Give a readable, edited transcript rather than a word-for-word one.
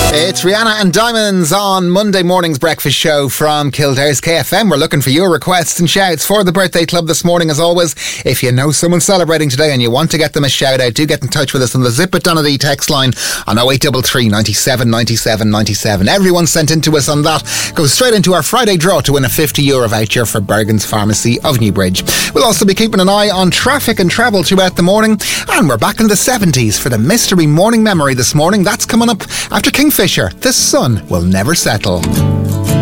It's Rihanna and Diamonds on Monday morning's breakfast show from Kildare's KFM. We're looking for your requests and shouts for the birthday club this morning. As always, if you know someone celebrating today and you want to get them a shout out, do get in touch with us on the Zip It Donnelly text line on 0833 97 97 97. Everyone sent into us on that goes straight into our Friday draw to win a €50 voucher for Bergen's Pharmacy of Newbridge. We'll also be keeping an eye on traffic and travel throughout the morning, and we're back in the 70s for the mystery morning memory this morning. That's coming up after Kingfisher. The sun will never settle.